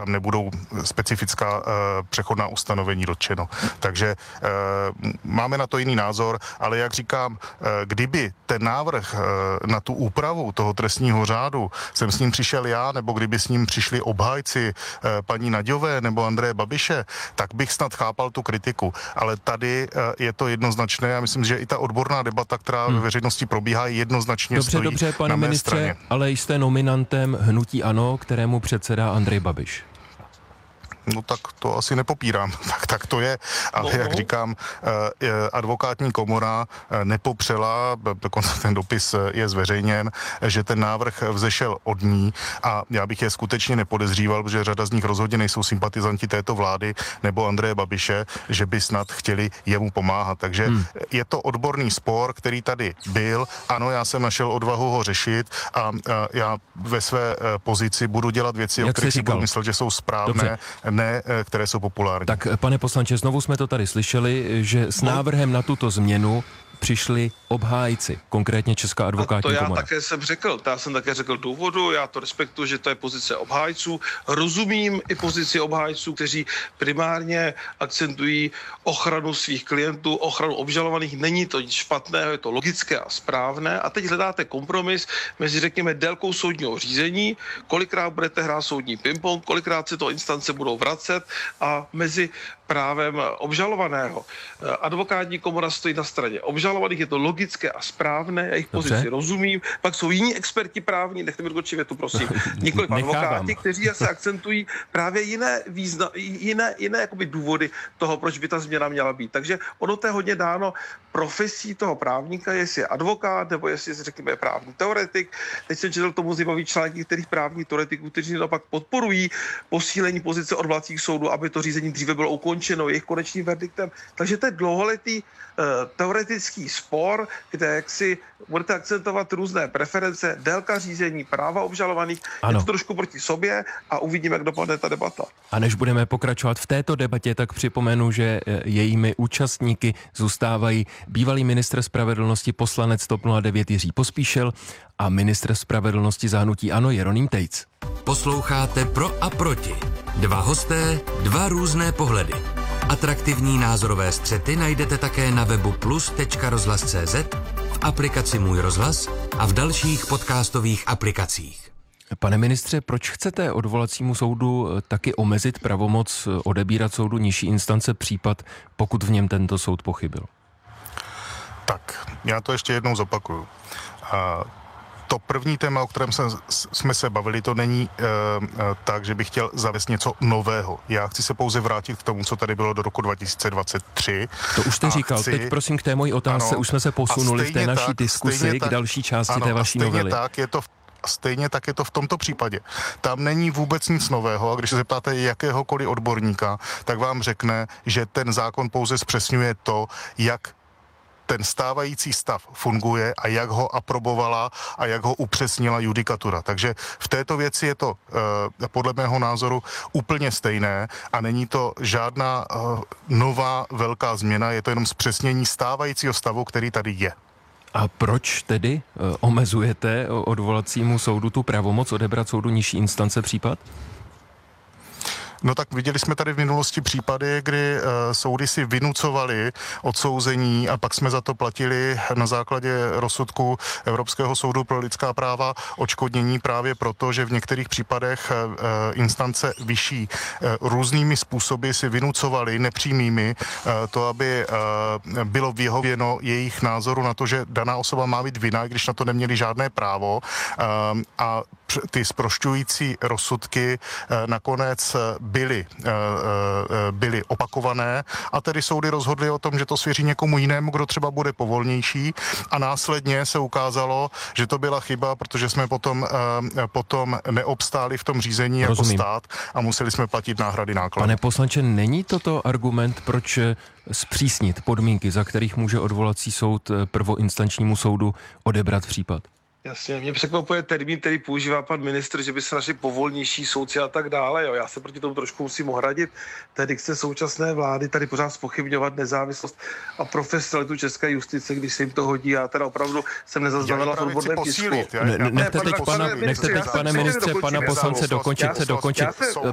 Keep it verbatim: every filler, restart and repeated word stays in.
tam nebudou specifická uh, přechodná ustanovení dotčeno. Takže uh, máme na to jiný názor, ale jak říkám, uh, kdyby ten návrh uh, na tu úpravu toho trestního řádu jsem s ním přišel já, nebo kdyby s ním přišli obhájci uh, paní Naďové nebo Andreje Babiše, tak bych snad chápal tu kritiku. Ale tady uh, je to jednoznačné. Já myslím, že i ta odborná debata, která hmm. ve veřejnosti probíhá, jednoznačně dobře, stojí dobře, pane na mé ministře, straně. Ale jste nominantem hnutí ANO, kterému předsedá Andrej Babiš. No tak to asi nepopírám, tak, tak to je, ale jak říkám, advokátní komora nepopřela, dokonce ten dopis je zveřejněn, že ten návrh vzešel od ní a já bych je skutečně nepodezříval, protože řada z nich rozhodně nejsou sympatizanti této vlády nebo Andreje Babiše, že by snad chtěli jemu pomáhat. Takže hmm. je to odborný spor, který tady byl. Ano, já jsem našel odvahu ho řešit a já ve své pozici budu dělat věci, jak o kterých si budu myslet, že jsou správné. Dobře. Ne, které jsou populární. Tak, pane poslanče, znovu jsme to tady slyšeli, že s návrhem na tuto změnu přišli obhájci, konkrétně Česká advokátní komora. A to já také jsem řekl, já jsem také řekl důvodu, já to respektuji, že to je pozice obhájců, rozumím i pozici obhájců, kteří primárně akcentují ochranu svých klientů, ochranu obžalovaných, není to nic špatného, je to logické a správné a teď hledáte kompromis mezi, řekněme, délkou soudního řízení, kolikrát budete hrát soudní ping-pong, kolikrát se to instance budou vracet a mezi právem obžalovaného. Advokátní komora stojí na straně obžalovaných, je to logické a správné, já jejich pozici rozumím. Pak jsou jiní experti právní, nechte mi dokončit větu, prosím, nikoliv advokáti, kteří se akcentují právě jiné, význa, jiné, jiné jakoby důvody toho, proč by ta změna měla být. Takže ono to je hodně dáno profesí toho právníka, jestli je advokát, nebo jestli je, řekněme, právní teoretik. Teď jsem četl tomu zajímavý článek některých právních teoretiků, kteří naopak podporují posílení pozice odvolacích soudů, aby to řízení dříve bylo ukončeno jejich konečným verdiktem. Takže to je dlouholetý uh, teoretický spor, kde jak si budete akcentovat různé preference, délka řízení, práva obžalovaných, ano. Je to trošku proti sobě a uvidíme, jak dopadne ta debata. A než budeme pokračovat v této debatě, tak připomenu, že jejími účastníky zůstávají bývalý ministr spravedlnosti, poslanec TOP nula devět Jiří Pospíšil a ministr spravedlnosti za hnutí ANO Jeroným Tejc. Posloucháte Pro a proti. Dva hosté, dva různé pohledy. Atraktivní názorové střety najdete také na webu plus tečka rozhlas tečka cé zet, v aplikaci Můj rozhlas a v dalších podcastových aplikacích. Pane ministře, proč chcete odvolacímu soudu taky omezit pravomoc odebírat soudu nižší instance případ, pokud v něm tento soud pochybil? Tak, já to ještě jednou zopakuju. A to první téma, o kterém se, jsme se bavili, to není e, e, tak, že bych chtěl zavést něco nového. Já chci se pouze vrátit k tomu, co tady bylo do roku dva tisíce dvacet tři. To už jste říkal. Chci... Teď prosím k té mojí otázce. Ano, už jsme se posunuli v té naší tak, diskusi k další části ano, té vaší stejně novely. Tak je to v A stejně tak je to v tomto případě. Tam není vůbec nic nového a když se zeptáte jakéhokoliv odborníka, tak vám řekne, že ten zákon pouze zpřesňuje to, jak ten stávající stav funguje a jak ho aprobovala a jak ho upřesnila judikatura. Takže v této věci je to eh, podle mého názoru úplně stejné a není to žádná eh, nová velká změna, je to jenom zpřesnění stávajícího stavu, který tady je. A proč tedy uh, omezujete odvolacímu soudu tu pravomoc odebrat soudu nižší instance případ? No tak viděli jsme tady v minulosti případy, kdy uh, soudy si vynucovaly odsouzení a pak jsme za to platili na základě rozsudku Evropského soudu pro lidská práva odškodnění právě proto, že v některých případech uh, instance vyšší uh, různými způsoby si vynucovaly nepřímými uh, to, aby uh, bylo vyhověno jejich názoru na to, že daná osoba má být vinna, když na to neměli žádné právo uh, a ty zprošťující rozsudky uh, nakonec byly, byly opakované a tedy soudy rozhodly o tom, že to svěří někomu jinému, kdo třeba bude povolnější a následně se ukázalo, že to byla chyba, protože jsme potom, potom neobstáli v tom řízení jako Rozumím. stát a museli jsme platit náhrady nákladů. Pane poslanče, není toto argument, proč zpřísnit podmínky, za kterých může odvolací soud prvoinstančnímu soudu odebrat případ? Jasně, mě překvapuje termín, který používá pan ministr, že by se našli povolnější soudci a tak dále. Jo. Já se proti tomu trošku musím ohradit. Tedy chce současné vlády tady pořád zpochybňovat nezávislost a profesionalitu české justice, když se jim to hodí. Já teda opravdu jsem nezaznamenal v odborném tisku. Nechte teď, pana, nechte teď, pane ministře, pana poslance dokončit, dokončit.